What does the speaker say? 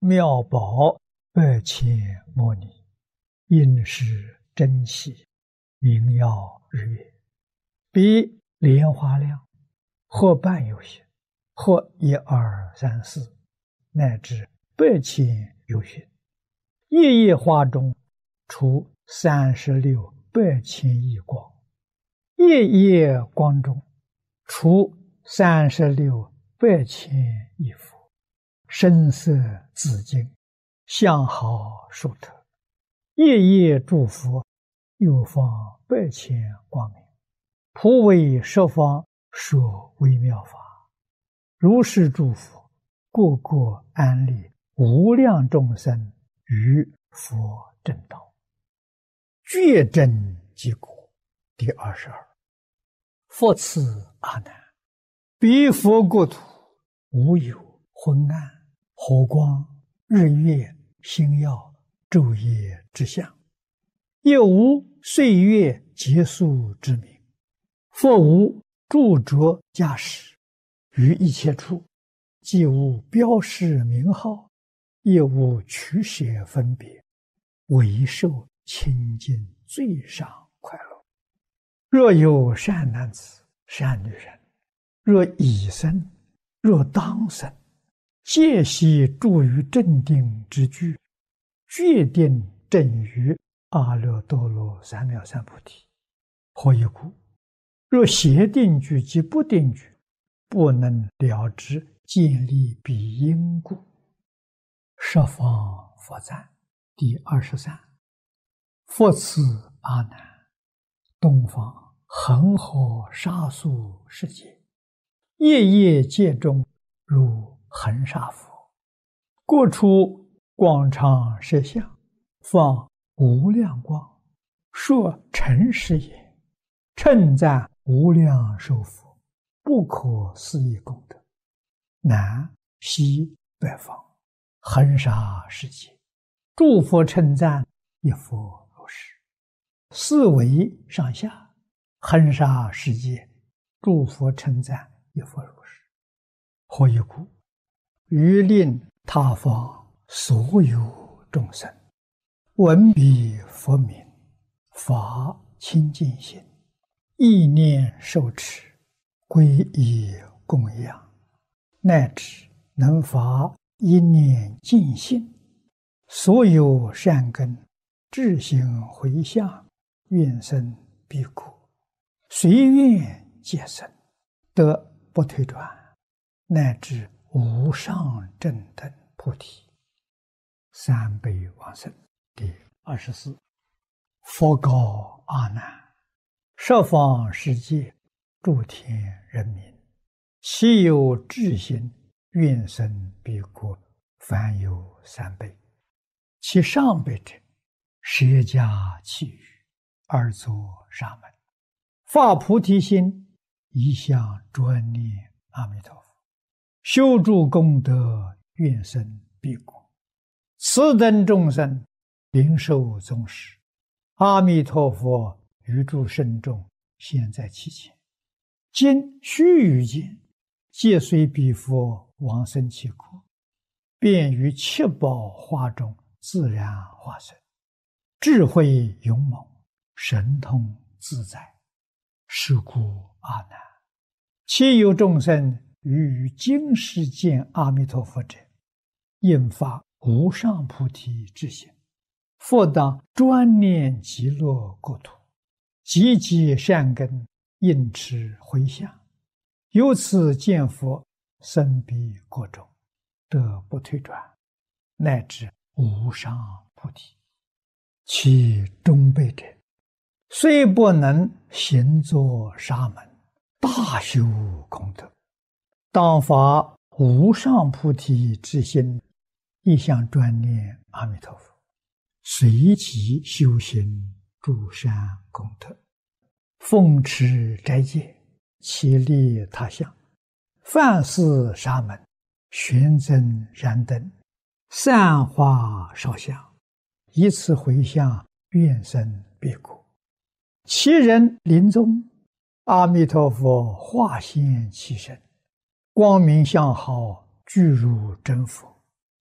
妙宝百千摩尼，应是珍稀，名耀日月，比莲花亮，或半有些，或一二三四，乃至百千有寻。夜夜花中出36百千亿光，夜夜光中出36百千亿佛，声色紫金，相好殊特。夜夜诸佛又放百千光明，普为十方说微妙法。如是诸佛个个安立无量众生于佛正道，觉真即果。第22。复次阿难，彼佛国土无有昏暗、火光、日月、星耀、昼夜之相，也无岁月结束之名。复无著着驾驶，于一切处既无标示名号，也无取舍分别，唯受清净最上快乐。若有善男子、善女人，若已生，若当生，皆悉住于正定之具，决定正于阿耨多罗三藐三菩提。何以故？若邪定具及不定具，不能了知建立彼因故。十方佛赞。第23。复次阿难，东方恒河沙数世界，夜夜界中如恒沙佛，各处广长舌相，放无量光，说诚实也，称赞无量寿佛，不可思议功德。南西北方恒沙世界，诸佛称赞一佛如是。四维上下恒沙世界，诸佛称赞一佛如是。何以故？于令他方所有众生闻彼佛名，发清净心，意念受持，皈依供养，乃至能发一念净心，所有善根智行回向，愿生彼国，随愿皆生，得不退转，乃至无上正等菩提。三辈往生。第24。佛告阿难，十方世界诸天人民，其有智心愿生彼国，凡有3辈。其上辈者，舍家弃语，而作沙门，发菩提心，一向专念阿弥陀佛，修诸功德，愿生彼国。此等众生灵受宗实，阿弥陀佛于诸圣众现在其前，今须臾间，皆随彼佛往生其国，便于七宝花中自然化身，智慧勇猛，神通自在。是故阿难，其有众生于今世见阿弥陀佛者，应发无上菩提之心，复当专念极乐国土，积极善根，应持回向，由此见佛，生彼国中，得不退转，乃至无上菩提。其中辈者，虽不能行作沙门，大修功德，当发无上菩提之心，一向专念阿弥陀佛，随即修行诸善功德，奉持斋戒，其利他相，饭施沙门，玄增燃灯，散花烧香，以此回向，愿生彼国。其人临终，阿弥陀佛化现其身，光明相好，具如真佛，